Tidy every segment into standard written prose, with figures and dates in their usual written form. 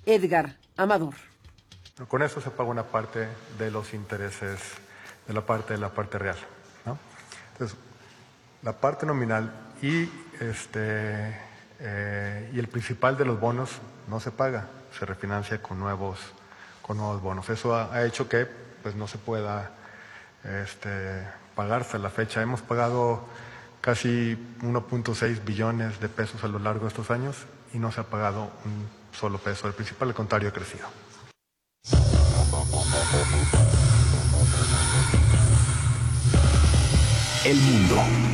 Edgar Amador. Con eso se paga una parte de los intereses de la parte real, ¿no? Entonces, la parte nominal y el principal de los bonos no se paga, se refinancia con nuevos bonos. Eso ha hecho que pues no se pueda pagar hasta la fecha. Hemos pagado casi 1.6 billones de pesos a lo largo de estos años y no se ha pagado un solo peso. El principal, al contrario, ha crecido. El mundo.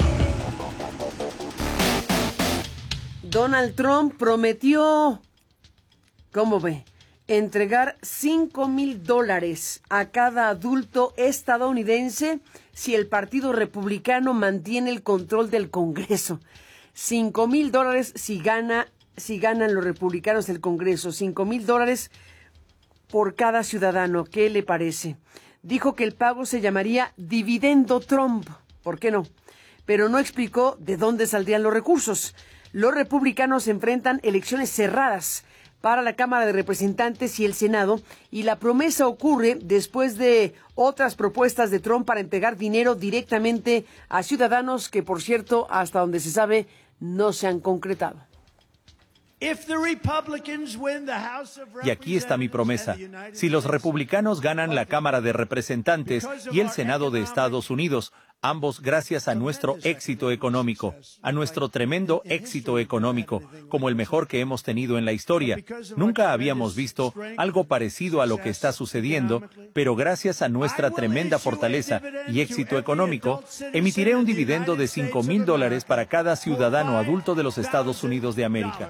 Donald Trump prometió, ¿cómo ve?, entregar $5,000 a cada adulto estadounidense si el Partido Republicano mantiene el control del Congreso. $5,000 si ganan los republicanos el Congreso. $5,000 por cada ciudadano. ¿Qué le parece? Dijo que el pago se llamaría Dividendo Trump. ¿Por qué no? Pero no explicó de dónde saldrían los recursos. Los republicanos enfrentan elecciones cerradas para la Cámara de Representantes y el Senado, y la promesa ocurre después de otras propuestas de Trump para entregar dinero directamente a ciudadanos que, por cierto, hasta donde se sabe, no se han concretado. Y aquí está mi promesa. Si los republicanos ganan la Cámara de Representantes y el Senado de Estados Unidos, ambos gracias a nuestro éxito económico, a nuestro tremendo éxito económico, como el mejor que hemos tenido en la historia. Nunca habíamos visto algo parecido a lo que está sucediendo, pero gracias a nuestra tremenda fortaleza y éxito económico, emitiré un dividendo de $5,000 para cada ciudadano adulto de los Estados Unidos de América.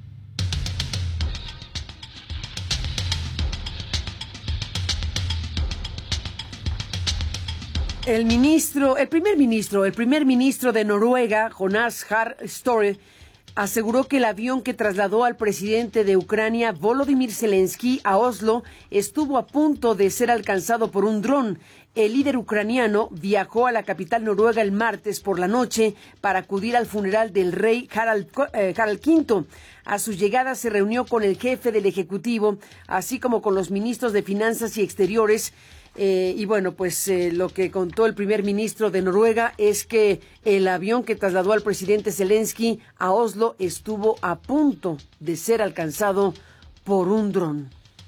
El primer ministro de Noruega, Jonas Gahr Støre, aseguró que el avión que trasladó al presidente de Ucrania, Volodymyr Zelensky, a Oslo, estuvo a punto de ser alcanzado por un dron. El líder ucraniano viajó a la capital noruega el martes por la noche para acudir al funeral del rey Harald V. A su llegada se reunió con el jefe del Ejecutivo, así como con los ministros de Finanzas y Exteriores. Lo que contó el primer ministro de Noruega es que el avión que trasladó al presidente Zelensky a Oslo estuvo a punto de ser alcanzado por un dron.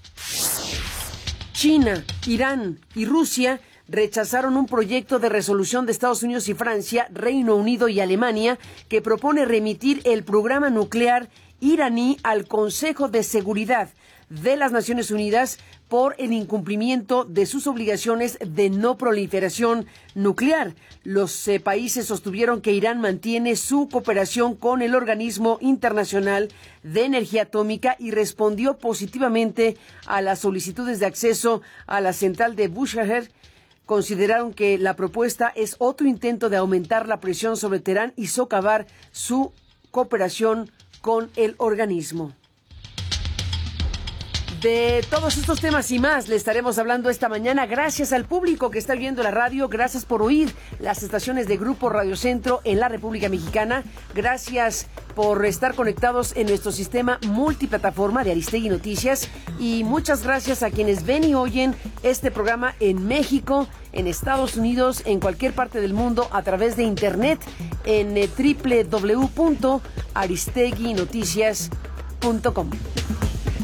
China, Irán y Rusia rechazaron un proyecto de resolución de Estados Unidos y Francia, Reino Unido y Alemania que propone remitir el programa nuclear iraní al Consejo de Seguridad de las Naciones Unidas por el incumplimiento de sus obligaciones de no proliferación nuclear. Los países sostuvieron que Irán mantiene su cooperación con el Organismo Internacional de Energía Atómica y respondió positivamente a las solicitudes de acceso a la central de Bushehr. Consideraron que la propuesta es otro intento de aumentar la presión sobre Teherán y socavar su cooperación con el organismo. De todos estos temas y más le estaremos hablando esta mañana. Gracias al público que está viendo la radio, gracias por oír las estaciones de Grupo Radio Centro en la República Mexicana, gracias por estar conectados en nuestro sistema multiplataforma de Aristegui Noticias y muchas gracias a quienes ven y oyen este programa en México, en Estados Unidos, en cualquier parte del mundo a través de internet en www.aristeguinoticias.com.